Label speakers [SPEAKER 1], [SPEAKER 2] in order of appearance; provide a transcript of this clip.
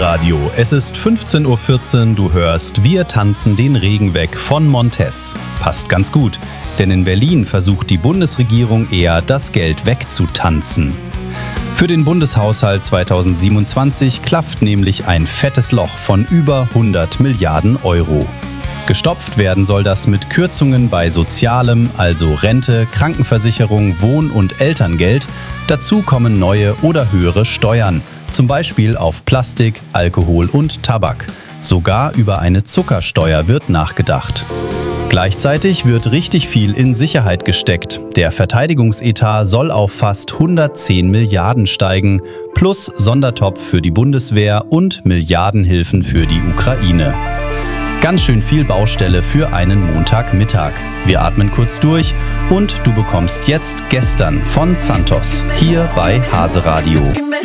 [SPEAKER 1] Radio. Es ist 15:14 Uhr, du hörst Wir tanzen den Regen weg von Montez. Passt ganz gut, denn in Berlin versucht die Bundesregierung eher, das Geld wegzutanzen. Für den Bundeshaushalt 2027 klafft nämlich ein fettes Loch von über 100 Milliarden Euro. Gestopft werden soll das mit Kürzungen bei Sozialem, also Rente, Krankenversicherung, Wohn- und Elterngeld. Dazu kommen neue oder höhere Steuern, zum Beispiel auf Plastik, Alkohol und Tabak. Sogar über eine Zuckersteuer wird nachgedacht. Gleichzeitig wird richtig viel in Sicherheit gesteckt. Der Verteidigungsetat soll auf fast 110 Milliarden steigen, plus Sondertopf für die Bundeswehr und Milliardenhilfen für die Ukraine. Ganz schön viel Baustelle für einen Montagmittag. Wir atmen kurz durch und du bekommst jetzt Gestern von Santos hier bei Hase Radio.